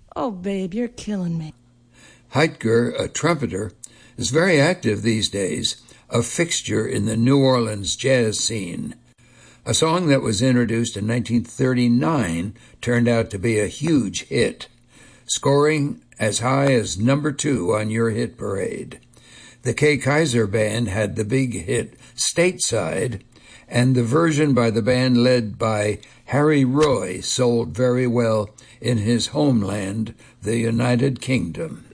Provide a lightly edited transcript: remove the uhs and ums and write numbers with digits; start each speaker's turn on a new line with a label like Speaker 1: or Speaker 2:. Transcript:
Speaker 1: Oh, babe, you're killing me.
Speaker 2: Heitger, a trumpeter, is very active these days, a fixture in the New Orleans jazz scene. A song that was introduced in 1939 turned out to be a huge hit, scoring as high as number 2 on your hit parade. The Kay Kyser Band had the big hit Stateside, and the version by the band led by Harry Roy sold very well in his homeland, the United Kingdom.